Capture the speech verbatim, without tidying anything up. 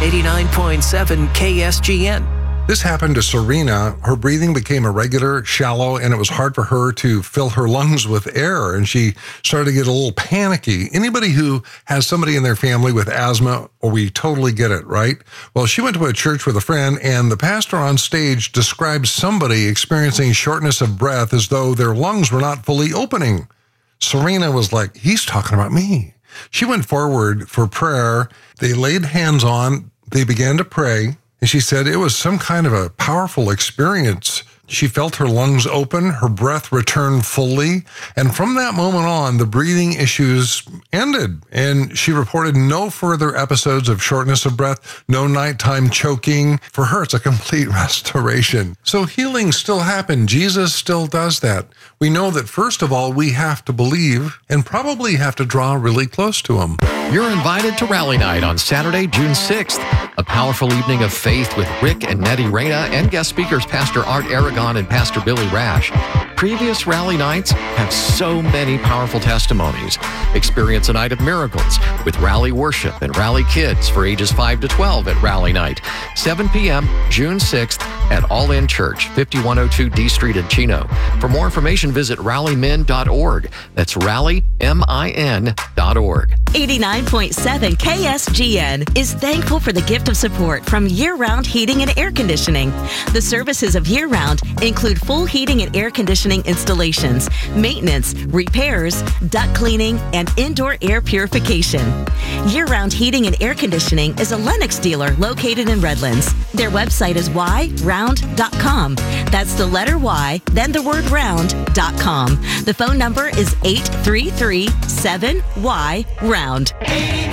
eighty-nine point seven K S G N. This happened to Serena. Her breathing became irregular, shallow, and it was hard for her to fill her lungs with air, and she started to get a little panicky. Anybody who has somebody in their family with asthma, or we totally get it, right? Well, she went to a church with a friend, and the pastor on stage described somebody experiencing shortness of breath as though their lungs were not fully opening. Serena was like, he's talking about me. She went forward for prayer. They laid hands on, they began to pray. And she said it was some kind of a powerful experience. She felt her lungs open, her breath return fully. And from that moment on, the breathing issues ended. And she reported no further episodes of shortness of breath, no nighttime choking. For her, it's a complete restoration. So healing still happened. Jesus still does that. We know that, first of all, we have to believe and probably have to draw really close to him. You're invited to Rally Night on Saturday, June sixth. A powerful evening of faith with Rick and Nettie Reyna and guest speakers Pastor Art Aragon and Pastor Billy Rash. Previous Rally Nights have so many powerful testimonies. Experience a night of miracles with Rally Worship and Rally Kids for ages five to twelve at Rally Night. seven p.m., June sixth at All In Church, fifty-one oh two D Street in Chino. For more information, visit rally min dot org. That's rally min dot org. eighty-nine point seven K S G N is thankful for the gift of support from Year Round Heating and Air Conditioning. The services of Year Round include full heating and air conditioning installations, maintenance, repairs, duct cleaning, and indoor air purification. Year Round Heating and Air Conditioning is a Lennox dealer located in Redlands. Their website is y round dot com. That's the letter Y, then the word round dot com. The phone number is eight three three seven Y round.